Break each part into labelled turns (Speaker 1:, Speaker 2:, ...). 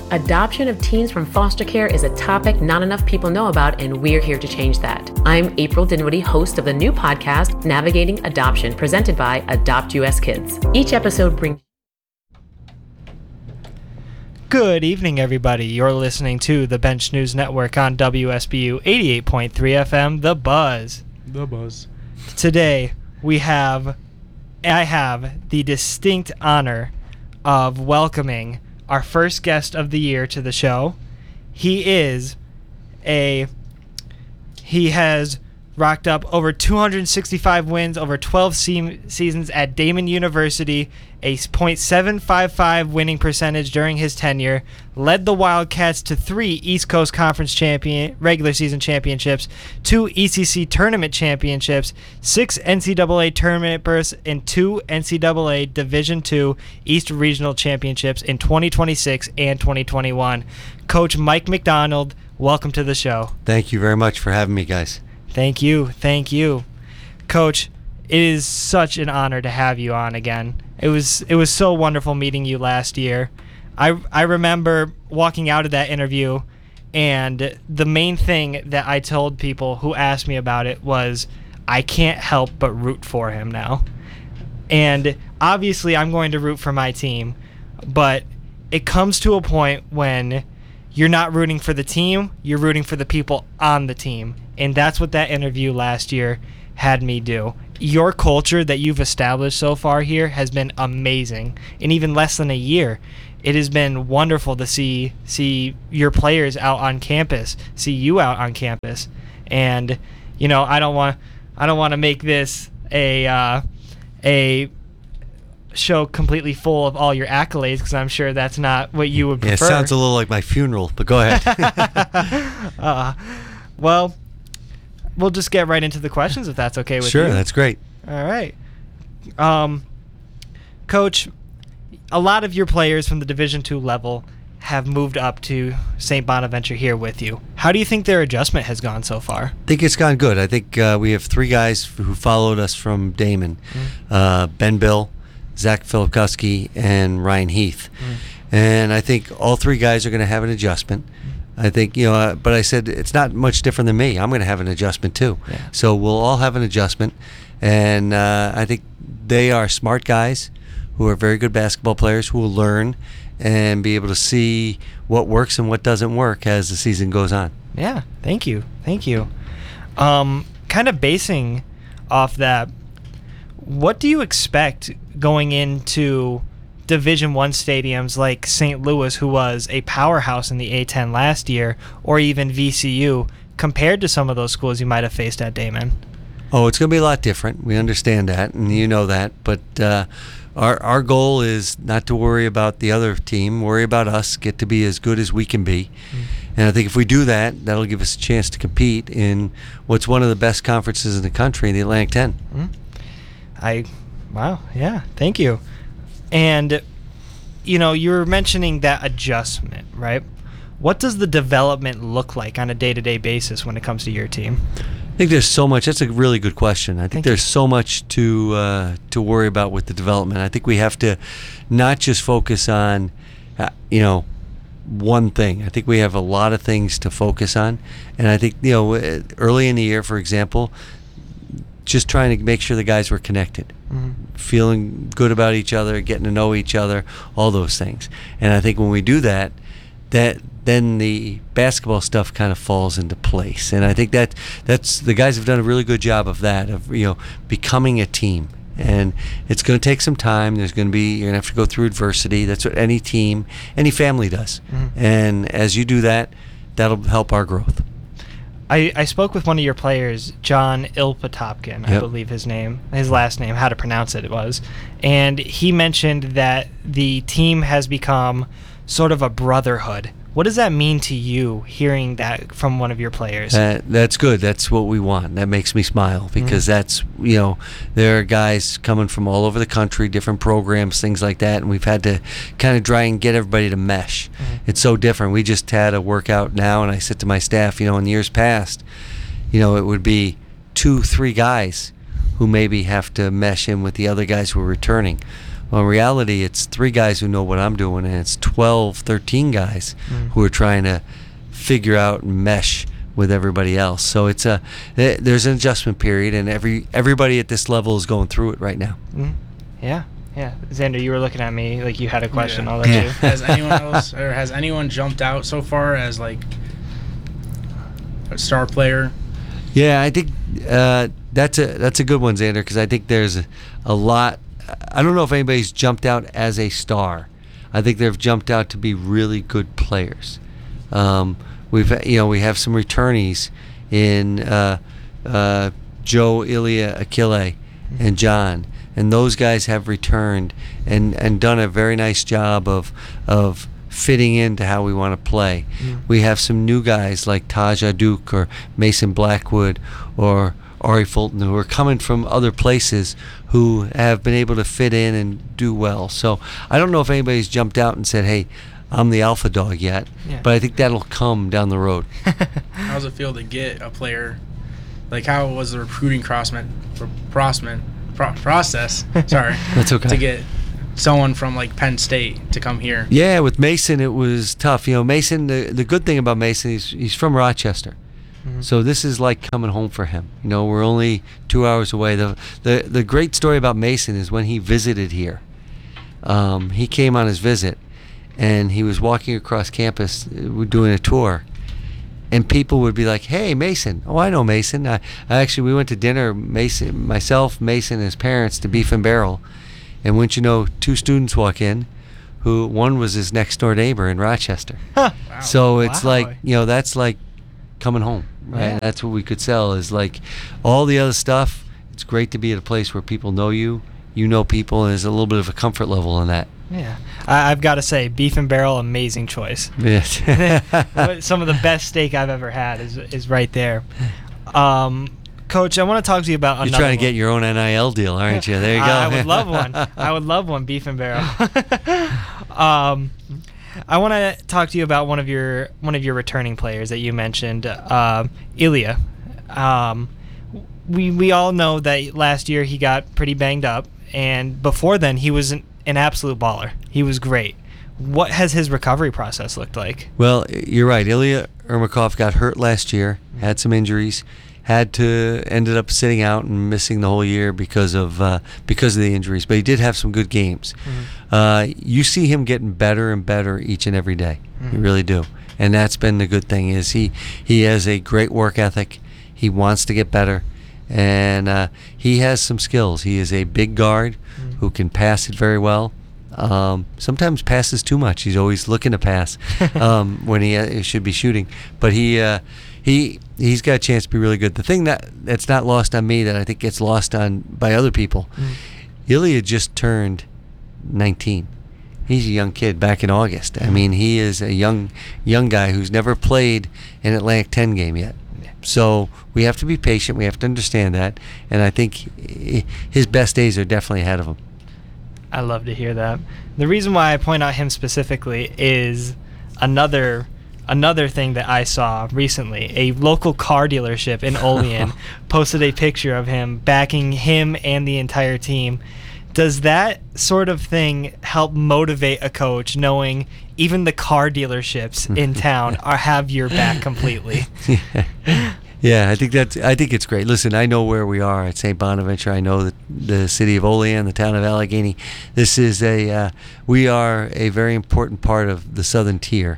Speaker 1: Adoption of teens from foster care is a topic not enough people know about, and we're here to change that. I'm April Dinwiddie, host of the new podcast, Navigating Adoption, presented by Adopt US Kids. Each episode brings...
Speaker 2: Good evening, everybody. You're listening to the Bench News Network on WSBU 88.3 FM, The Buzz.
Speaker 3: The Buzz.
Speaker 2: Today, I have the distinct honor of welcoming our first guest of the year to the show. He has racked up over 265 wins over 12 seasons at Daemen University, a .755 winning percentage during his tenure, led the Wildcats to 3 East Coast Conference regular season championships, 2 ECC tournament championships, 6 NCAA tournament berths, and 2 NCAA Division II East Regional championships in 2026 and 2021. Coach Mike McDonald, welcome to the show.
Speaker 4: Thank you very much for having me, guys.
Speaker 2: Thank you. Coach, it is such an honor to have you on again. It was so wonderful meeting you last year. I remember walking out of that interview, and the main thing that I told people who asked me about it was, I can't help but root for him now. And obviously I'm going to root for my team, but it comes to a point when you're not rooting for the team, you're rooting for the people on the team. And that's what that interview last year had me do. Your culture that you've established so far here has been amazing. In even less than a year, it has been wonderful to see your players out on campus, see you out on campus. And you know, I don't want to make this a show completely full of all your accolades, because I'm sure that's not what you would prefer.
Speaker 4: Yeah, it sounds a little like my funeral, but go ahead.
Speaker 2: Well, we'll just get right into the questions if that's okay with you.
Speaker 4: Sure, that's great.
Speaker 2: All right. Coach, a lot of your players from the Division II level have moved up to St. Bonaventure here with you. How do you think their adjustment has gone so far?
Speaker 4: I think it's gone good. I think we have 3 guys who followed us from Daemen. Ben Bill, Zach Filipkowski, and Ryan Heath. And I think all 3 guys are going to have an adjustment. I think, but I said it's not much different than me. I'm going to have an adjustment too. Yeah. So we'll all have an adjustment. And I think they are smart guys who are very good basketball players who will learn and be able to see what works and what doesn't work as the season goes on.
Speaker 2: Yeah, thank you. Kind of basing off that, what do you expect going into Division I stadiums like St. Louis, who was a powerhouse in the A-10 last year, or even VCU, compared to some of those schools you might have faced at Daemen?
Speaker 4: Oh, it's going to be a lot different. We understand that, and you know that. But our goal is not to worry about the other team, worry about us, get to be as good as we can be. And I think if we do that, that'll give us a chance to compete in what's one of the best conferences in the country, the Atlantic 10.
Speaker 2: Wow, yeah, thank you. And, you were mentioning that adjustment, right? What does the development look like on a day-to-day basis when it comes to your team?
Speaker 4: I think there's so much. That's a really good question. I think there's so much to worry about with the development. I think we have to not just focus on, one thing. I think we have a lot of things to focus on. And I think, early in the year, for example, just trying to make sure the guys were connected, feeling good about each other, getting to know each other, all those things. And I think when we do that, then the basketball stuff kind of falls into place. And I think that's the guys have done a really good job of that, of becoming a team. And it's going to take some time. You're going to have to go through adversity. That's what any team, any family does. And as you do that, that'll help our growth.
Speaker 2: I spoke with one of your players, John Ilpatopkin, I believe his last name, how to pronounce it was. And he mentioned that the team has become sort of a brotherhood. What does that mean to you, hearing that from one of your players?
Speaker 4: That's good. That's what we want. That makes me smile, because that's, there are guys coming from all over the country, different programs, things like that, and we've had to kind of try and get everybody to mesh. It's so different. We just had a workout now, and I said to my staff, in years past, it would be 2-3 guys who maybe have to mesh in with the other guys who are returning. Well, in reality, it's 3 guys who know what I'm doing, and it's 12, 13 guys who are trying to figure out and mesh with everybody else. So there's an adjustment period, and everybody at this level is going through it right now.
Speaker 2: Yeah. Xander, you were looking at me like you had a question. I'll let you.
Speaker 3: Has anyone jumped out so far as like a star player?
Speaker 4: Yeah, I think that's a good one, Xander, because I think there's a lot. I don't know if anybody's jumped out as a star. I think they've jumped out to be really good players. We have some returnees in Joe, Ilya, Achille, and John, and those guys have returned and done a very nice job of fitting into how we want to play. We have some new guys like Taj Duke or Mason Blackwood or Ari Fulton who are coming from other places who have been able to fit in and do well. So I don't know if anybody's jumped out and said, hey, I'm the alpha dog yet, but I think that'll come down the road.
Speaker 3: How does it feel to get a player? Like, how was the recruiting process? Sorry,
Speaker 4: that's okay.
Speaker 3: To get someone from like Penn State to come here.
Speaker 4: Yeah, with Mason it was tough. Mason. The good thing about Mason is he's from Rochester, so this is like coming home for him. We're only 2 hours away. The great story about Mason is when he visited here. He came on his visit, and he was walking across campus, doing a tour. And people would be like, hey, Mason. Oh, I know Mason. We went to dinner, myself, Mason, and his parents, to Beef and Barrel. And wouldn't you know, 2 students walk in, who one was his next door neighbor in Rochester. Wow. So it's like, that's like coming home, right? Yeah. That's what we could sell is like all the other stuff. It's great to be at a place where people know you know people, and there's a little bit of a comfort level in that.
Speaker 2: Yeah, I've got to say, Beef and Barrel, amazing choice.
Speaker 4: Yes.
Speaker 2: Some of the best steak I've ever had is right there. Coach, I want to talk to you about another.
Speaker 4: You're trying to get your own NIL deal, aren't you? There you go.
Speaker 2: I would love one. I would love one, Beef and Barrel. I want to talk to you about one of your returning players that you mentioned, Ilya. We all know that last year he got pretty banged up, and before then he was an absolute baller. He was great. What has his recovery process looked like? Well,
Speaker 4: you're right. Ilya Ermakov got hurt last year, had some injuries, ended up sitting out and missing the whole year because of the injuries. But he did have some good games. You see him getting better and better each and every day. You really do. And that's been the good thing is he has a great work ethic. He wants to get better. And he has some skills. He is a big guard who can pass it very well. Sometimes passes too much. He's always looking to pass when he should be shooting. But he's got a chance to be really good. The thing that's not lost on me that I think gets lost on by other people, Ilya just turned 19. He's a young kid back in August. I mean, he is a young guy who's never played an Atlantic 10 game yet. So we have to be patient. We have to understand that. And I think his best days are definitely ahead of him.
Speaker 2: I love to hear that. The reason why I point out him specifically is another thing that I saw recently. A local car dealership in Olean posted a picture of him backing him and the entire team. Does that sort of thing help motivate a coach, knowing even the car dealerships in town have your back completely?
Speaker 4: Yeah, I think it's great. Listen, I know where we are at St. Bonaventure. I know the city of Olean, the town of Allegheny. This is we are a very important part of the southern tier,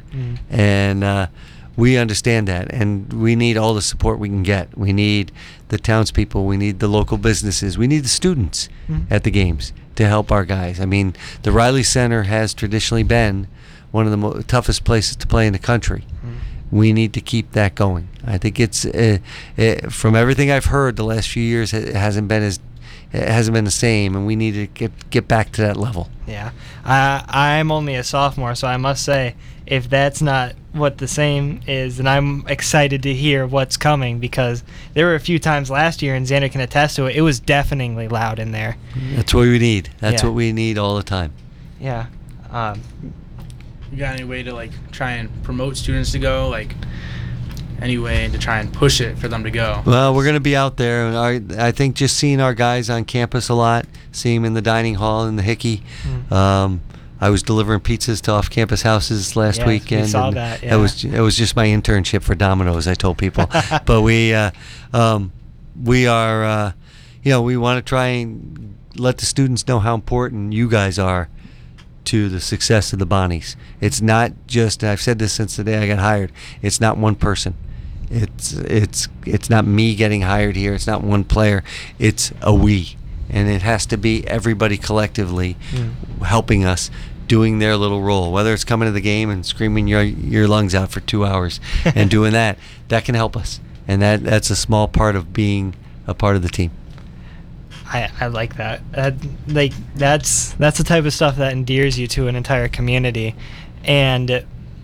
Speaker 4: and we understand that, and we need all the support we can get. We need the townspeople, we need the local businesses, we need the students at the games to help our guys. I mean, the Riley Center has traditionally been one of the toughest places to play in the country. We need to keep that going. I think it's from everything I've heard the last few years, it hasn't been the same, and we need to get back to that level.
Speaker 2: Yeah, I'm only a sophomore, so I must say, if that's not what the same is, then I'm excited to hear what's coming, because there were a few times last year, and Xander can attest to it, it was deafeningly loud in there.
Speaker 4: That's what we need. That's what we need all the time.
Speaker 2: Yeah.
Speaker 3: You got any way to try and promote students to go? any way to try and push it for them to go.
Speaker 4: Well, we're going to be out there. I think just seeing our guys on campus a lot, seeing them in the dining hall in the Hickey. I was delivering pizzas to off-campus houses last weekend.
Speaker 2: We saw
Speaker 4: and
Speaker 2: that. Yeah.
Speaker 4: It was just my internship for Domino's, I told people. But we are, we want to try and let the students know how important you guys are to the success of the Bonnies. It's not just, and I've said this since the day I got hired, it's not one person. It's not me getting hired here. It's not one player. It's a we. And it has to be everybody collectively helping us, doing their little role. Whether it's coming to the game and screaming your lungs out for 2 hours and doing that can help us. And that's a small part of being a part of the team.
Speaker 2: I like that. That's the type of stuff that endears you to an entire community. And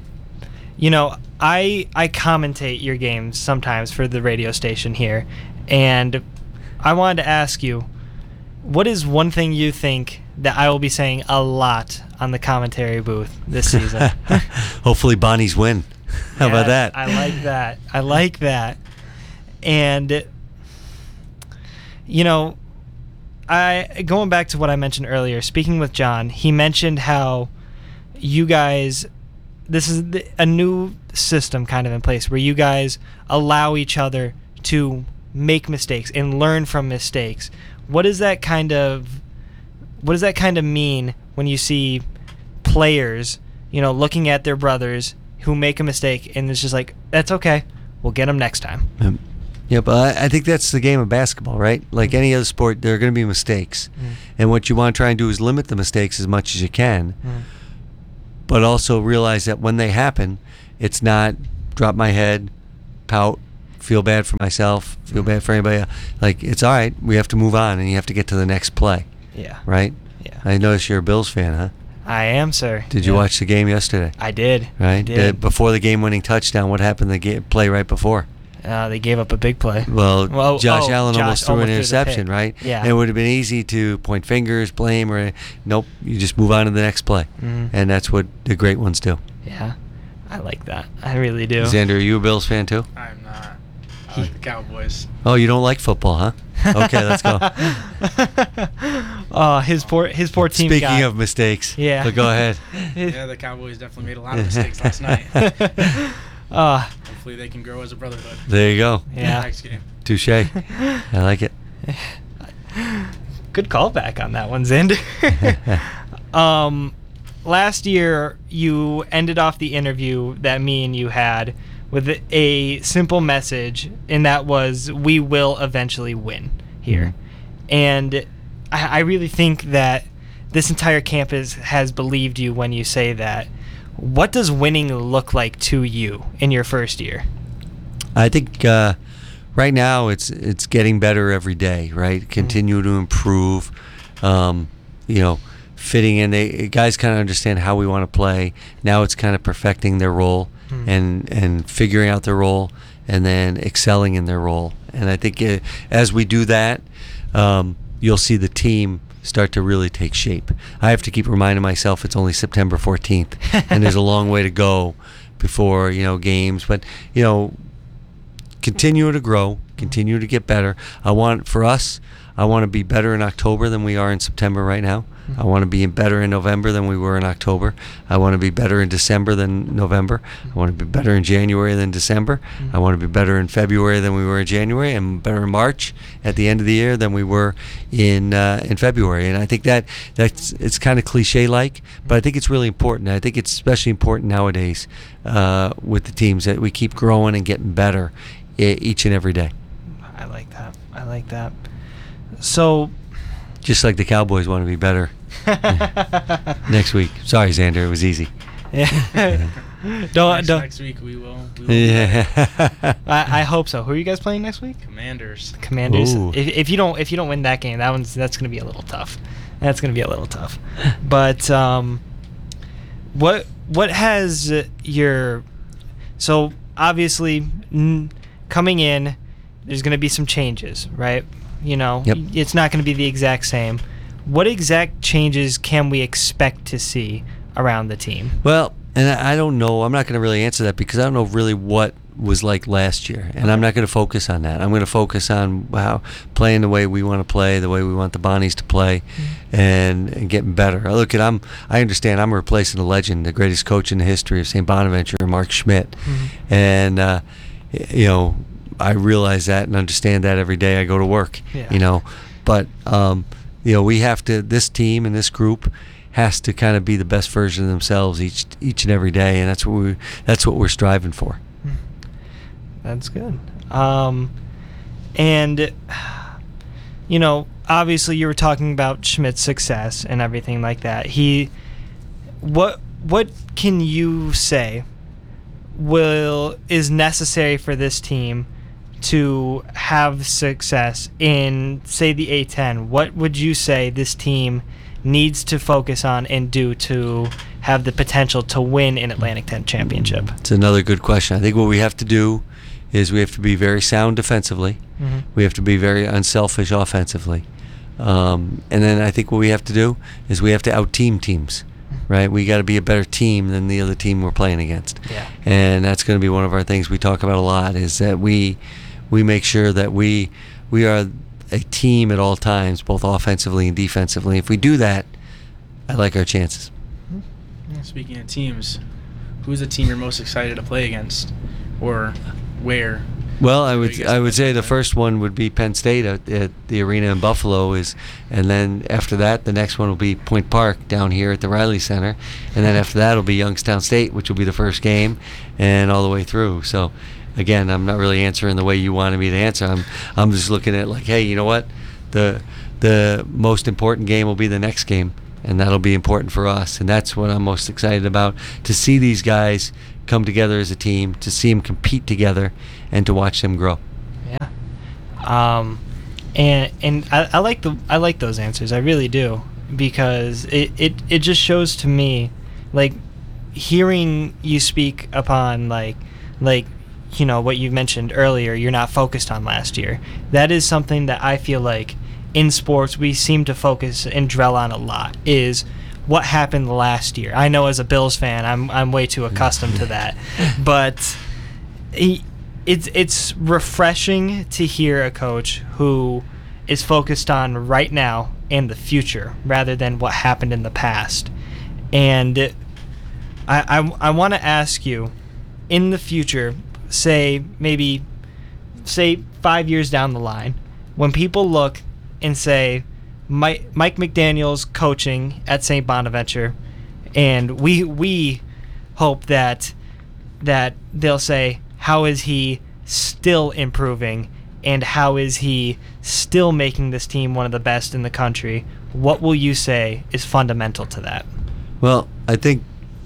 Speaker 2: I commentate your games sometimes for the radio station here, and I wanted to ask you, what is one thing you think that I will be saying a lot on the commentary booth this season?
Speaker 4: Hopefully Bonnies win. How about that?
Speaker 2: I like that. And going back to what I mentioned earlier, speaking with John, he mentioned how you guys, this is a new system kind of in place where you guys allow each other to make mistakes and learn from mistakes. What does that kind of mean when you see players, looking at their brothers who make a mistake and it's just like, that's okay, we'll get them next time?
Speaker 4: Yeah, but I think that's the game of basketball, right? Like any other sport, there are going to be mistakes. And what you want to try and do is limit the mistakes as much as you can, but also realize that when they happen, it's not drop my head, pout, feel bad for myself, feel bad for anybody else. Like, it's all right, we have to move on, and you have to get to the next play.
Speaker 2: Yeah.
Speaker 4: Right?
Speaker 2: Yeah.
Speaker 4: I noticed you're a Bills fan, huh?
Speaker 2: I am, sir.
Speaker 4: Did you watch the game yesterday?
Speaker 2: I did.
Speaker 4: Right?
Speaker 2: I did.
Speaker 4: Before the game-winning touchdown, what happened in the play right before?
Speaker 2: They gave up a big play.
Speaker 4: Well, Josh Allen almost threw an interception, right?
Speaker 2: Yeah.
Speaker 4: And it would have been easy to point fingers, blame, or nope, you just move on to the next play. And that's what the great ones do.
Speaker 2: Yeah. I like that. I really do.
Speaker 4: Xander, are you a Bills fan too?
Speaker 3: I'm not. I like the Cowboys.
Speaker 4: Oh, you don't like football, huh? Okay, let's go.
Speaker 2: His poor team.
Speaker 4: Speaking of mistakes,
Speaker 2: yeah.
Speaker 4: But go ahead.
Speaker 3: Yeah, the Cowboys definitely made a lot of mistakes last night. Hopefully they can grow as a brotherhood.
Speaker 4: There you go.
Speaker 2: Yeah.
Speaker 3: Next game.
Speaker 4: Touche. I like it.
Speaker 2: Good callback on that one, Xander. Last year, you ended off the interview that me and you had with a simple message, and that was, we will eventually win here. And I really think that this entire campus has believed you when you say that. What does winning look like to you in your first year?
Speaker 4: I think right now it's getting better every day, right? Continue to improve, fitting in. Guys kind of understand how we want to play. Now it's kind of perfecting their role and figuring out their role and then excelling in their role. And I think as we do that, you'll see the team start to really take shape. I have to keep reminding myself it's only September 14th and there's a long way to go before, games. But, continue to grow, continue to get better. I want to be better in October than we are in September right now. I want to be better in November than we were in October. I want to be better in December than November. I want to be better in January than December. I want to be better in February than we were in January, and better in March at the end of the year than we were in February. And I think it's kind of cliche-like, but I think it's really important. I think it's especially important nowadays with the teams that we keep growing and getting better each and every day.
Speaker 2: I like that. So,
Speaker 4: just like the Cowboys want to be better next week. Sorry, Xander, it was easy.
Speaker 2: Yeah.
Speaker 3: Next week we will.
Speaker 4: Yeah.
Speaker 2: I hope so. Who are you guys playing next week?
Speaker 3: Commanders.
Speaker 2: Ooh. If you don't win that game, that's going to be a little tough. That's going to be a little tough. But what has your, so obviously coming in, there's going to be some changes, right?
Speaker 4: Yep.
Speaker 2: It's not going to be the exact same. What exact changes can we expect to see around the team?
Speaker 4: Well, And I don't know. I'm not going to really answer that because I don't know really what was like last year, and I'm not going to focus on that. I'm going to focus on how playing the way we want to play, the way we want the Bonnies to play, and getting better. I understand I'm replacing a legend, the greatest coach in the history of St. Bonaventure, Mark Schmidt, and I realize that and understand that every day I go to work. But we have to. This team and this group has to kind of be the best version of themselves each and every day, and that's what we're striving for.
Speaker 2: That's good. And obviously you were talking about Schmidt's success and everything like that. What can you say is necessary for this team to have success in, say, the A10? What would you say this team needs to focus on and do to have the potential to win an Atlantic 10 championship?
Speaker 4: It's another good question. I think what we have to do is we have to be very sound defensively. We have to be very unselfish offensively. And then I think what we have to do is we have to out-team teams, right? We got to be a better team than the other team we're playing against.
Speaker 2: Yeah.
Speaker 4: And that's going to be one of our things we talk about a lot, is that we make sure that we are a team at all times, both offensively and defensively. If we do that, I like our chances.
Speaker 3: Speaking of teams, who's the team you're most excited to play against, or where?
Speaker 4: Well, I would say the first one would be Penn State at the arena in Buffalo, and then after that, the next one will be Point Park down here at the Riley Center, and then after that, it'll be Youngstown State, which will be the first game, and all the way through. So, again, I'm not really answering the way you wanted me to answer. I'm just looking at like, hey, you know what? The most important game will be the next game, and that'll be important for us, and that's what I'm most excited about, to see these guys come together as a team, to see them compete together, and to watch them grow.
Speaker 2: Yeah. And I like those answers. I really do, because it just shows to me, like, hearing you speak upon like what you mentioned earlier, you're not focused on last year. That is something that I feel like in sports we seem to focus and dwell on a lot, is what happened last year. I know as a Bills fan, I'm way too accustomed to that, but it's refreshing to hear a coach who is focused on right now and the future rather than what happened in the past. And I want to ask you, in the future, say 5 years down the line, when people look and say Mike McDaniel's coaching at St. Bonaventure, and we hope that they'll say, how is he still improving, and how is he still making this team one of the best in the country? What will you say is fundamental to that?
Speaker 4: Well, I think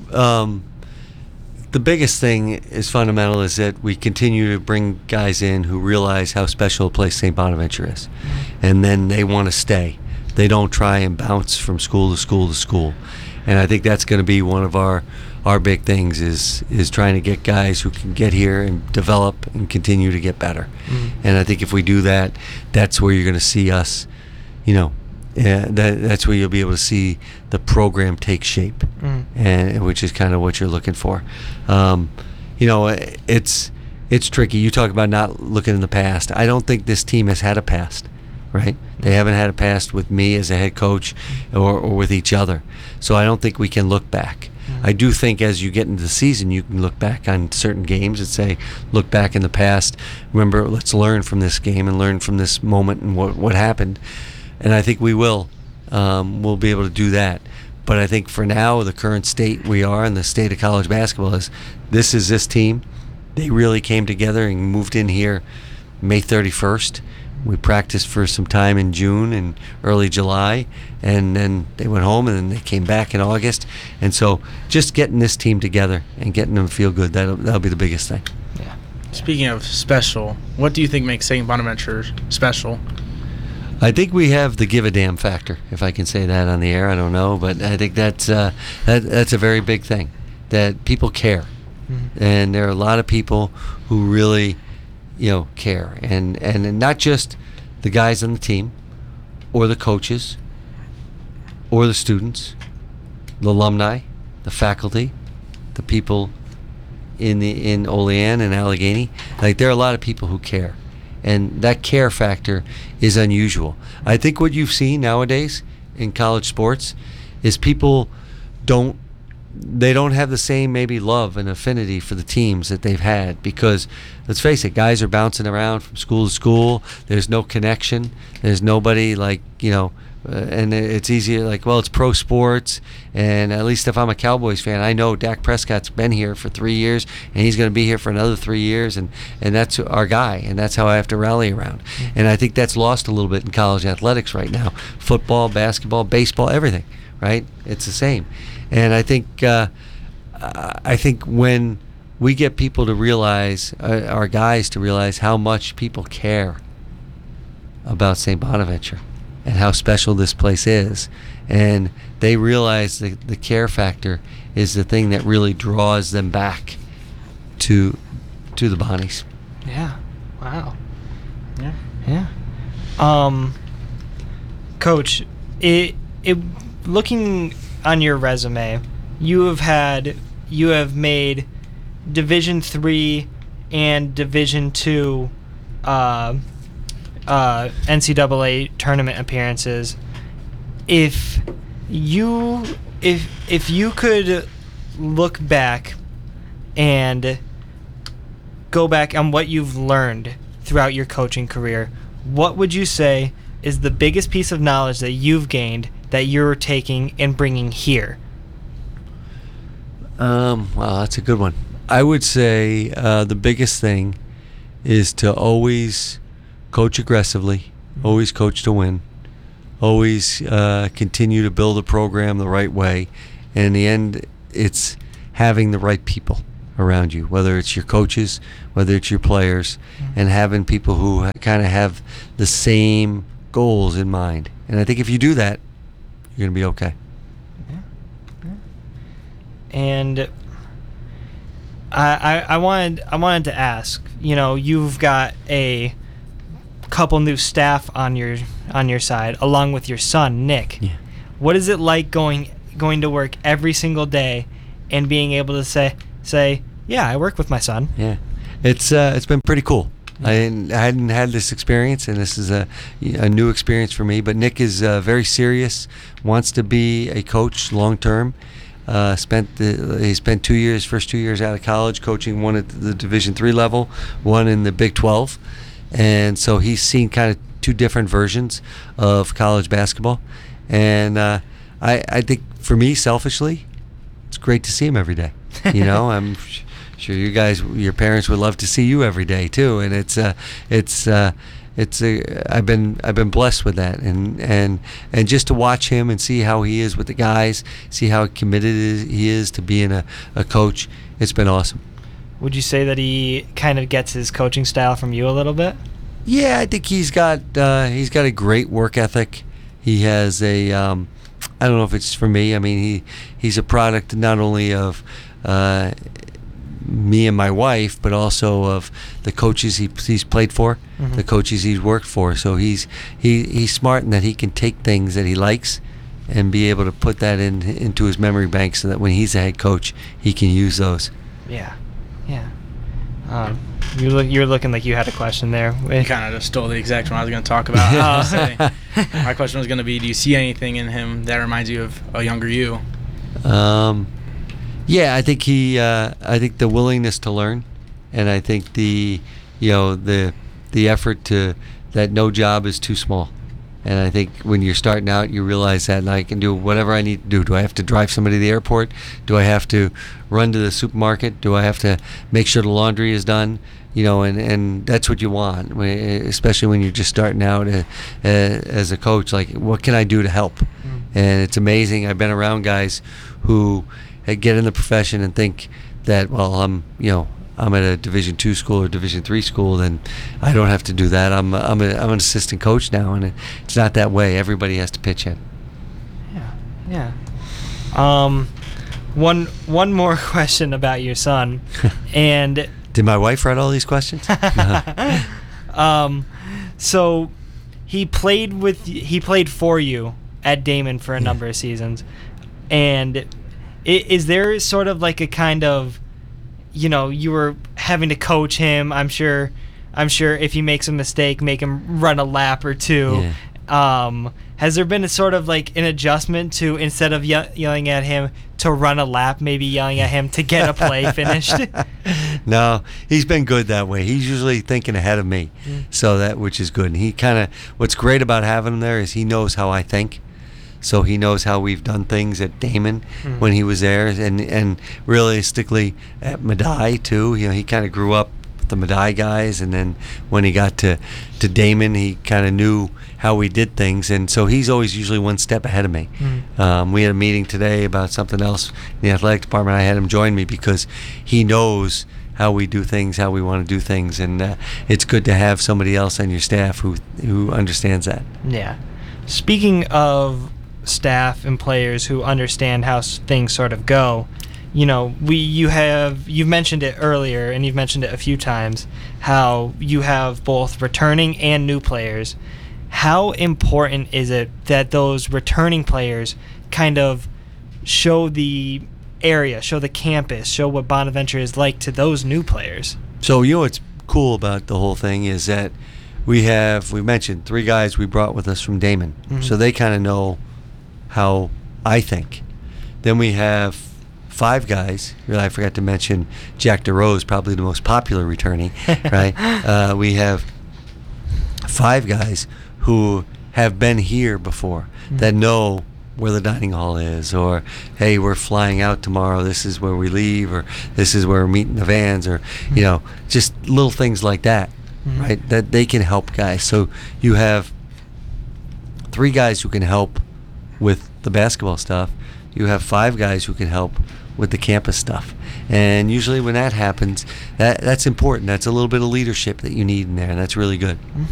Speaker 4: the biggest thing is fundamental is that we continue to bring guys in who realize how special a place St. Bonaventure is, and then they want to stay. They don't try and bounce from school to school to school, and I think that's going to be one of our big things is trying to get guys who can get here and develop and continue to get better. And I think if we do that, that's where you're going to see us, that's where you'll be able to see the program take shape, and which is kind of what you're looking for. It's tricky. You talk about not looking in the past. I don't think this team has had a past, right? They haven't had a past with me as a head coach or with each other. So I don't think we can look back. I do think as you get into the season, you can look back on certain games and say, look back in the past. Remember, let's learn from this game and learn from this moment and what happened. And I think we will. We'll be able to do that. But I think for now, the current state we are in the state of college basketball is this team. They really came together and moved in here May 31st. We practiced for some time in June and early July, and then they went home, and then they came back in August. And so just getting this team together and getting them to feel good, that'll be the biggest thing.
Speaker 2: Yeah.
Speaker 3: Speaking of special, what do you think makes St. Bonaventure special?
Speaker 4: I think we have the give a damn factor, if I can say that on the air. I don't know, but I think that's a very big thing, that people care. And there are a lot of people who really care, and not just the guys on the team or the coaches or the students, the alumni, the faculty, the people in Olean and Allegheny, like there are a lot of people who care, and that care factor is unusual. I think what you've seen nowadays in college sports is people don't have the same maybe love and affinity for the teams that they've had, because let's face it, guys are bouncing around from school to school. There's no connection. There's nobody like, and it's easier, like, well, it's pro sports, and at least if I'm a Cowboys fan, I know Dak Prescott's been here for 3 years, and he's going to be here for another 3 years, and that's our guy, and that's how I have to rally around. And I think that's lost a little bit in college athletics right now. Football, basketball, baseball, everything, right? It's the same. And I think when we get people to realize, our guys to realize how much people care about St. Bonaventure and how special this place is, and they realize the care factor is the thing that really draws them back to the Bonnies.
Speaker 2: Yeah. Wow.
Speaker 3: Yeah.
Speaker 2: Yeah. Coach, it looking on your resume, you have made Division III and Division II NCAA tournament appearances. If you could look back and go back on what you've learned throughout your coaching career, what would you say is the biggest piece of knowledge that you've gained that you're taking and bringing here?
Speaker 4: Wow, that's a good one. I would say the biggest thing is to always coach aggressively, always coach to win, always continue to build a program the right way. And in the end, it's having the right people around you, whether it's your coaches, whether it's your players, and having people who kind of have the same goals in mind. And I think if you do that, you're going to be okay.
Speaker 2: And I wanted to ask, you've got a couple new staff on your side, along with your son, Nick.
Speaker 4: Yeah.
Speaker 2: What is it like going to work every single day and being able to say, yeah, I work with my son?
Speaker 4: Yeah, it's been pretty cool. I hadn't had this experience, and this is a new experience for me. But Nick is very serious, wants to be a coach long term. He spent 2 years, first 2 years out of college, coaching one at the Division III level, one in the Big 12, and so he's seen kind of two different versions of college basketball. And I think for me, selfishly, it's great to see him every day. I'm sure you guys, your parents would love to see you every day too. And I've been blessed with that, and just to watch him and see how he is with the guys, see how committed he is to being a coach. It's been awesome.
Speaker 2: Would you say that he kind of gets his coaching style from you a little bit?
Speaker 4: Yeah, I think he's got a great work ethic. He has I don't know if it's for me. I mean, he's a product not only of me and my wife, but also of the coaches he's played for, the coaches he's worked for. So he's smart in that he can take things that he likes and be able to put that into his memory bank, so that when he's a head coach, he can use those.
Speaker 2: Yeah. You're looking like you had a question there.
Speaker 3: You kind of just stole the exact one I was going to talk about. My question was going to be, do you see anything in him that reminds you of a younger you?
Speaker 4: Yeah, I think I think the willingness to learn, and I think the effort that no job is too small. And I think when you're starting out, you realize that, and I can do whatever I need to do. Do I have to drive somebody to the airport? Do I have to run to the supermarket? Do I have to make sure the laundry is done? And that's what you want, especially when you're just starting out as a coach. Like, what can I do to help? And it's amazing. I've been around guys who get in the profession and think that, well, I'm at a Division II school or Division III school, then I don't have to do that. I'm an assistant coach now, and it's not that way. Everybody has to pitch in.
Speaker 2: Yeah. One more question about your son, and
Speaker 4: did my wife write all these questions?
Speaker 2: So he played for you at Damon for a number of seasons, and Is there sort of like a kind of, you were having to coach him? I'm sure if he makes a mistake, make him run a lap or two. Yeah. Has there been a sort of like an adjustment to, instead of yelling at him to run a lap, maybe yelling at him to get a play finished?
Speaker 4: No, he's been good that way. He's usually thinking ahead of me, which is good. And he what's great about having him there is he knows how I think. So he knows how we've done things at Damon when he was there, and realistically at Medaille too. He kind of grew up with the Medaille guys, and then when he got to Damon, he kind of knew how we did things, and so he's always usually one step ahead of me. We had a meeting today about something else in the athletic department. I had him join me because he knows how we do things, how we want to do things, and it's good to have somebody else on your staff who understands that.
Speaker 2: Yeah. Speaking of staff and players who understand how things sort of go, you've mentioned it earlier, and you've mentioned it a few times, how you have both returning and new players. How important is it that those returning players kind of show the area, show the campus, show what Bonaventure is like to those new players?
Speaker 4: So what's cool about the whole thing is that we mentioned 3 guys we brought with us from Damon, so they kind of know how I think. Then we have 5 guys. Really, I forgot to mention Jack DeRose, probably the most popular returning, right? We have 5 guys who have been here before, that know where the dining hall is, or hey, we're flying out tomorrow, this is where we leave, or this is where we're meeting the vans, or just little things like that, right? That they can help guys. So you have 3 guys who can help with the basketball stuff. You have 5 guys who can help with the campus stuff, and usually when that happens, that's important. That's a little bit of leadership that you need in there, and that's really good.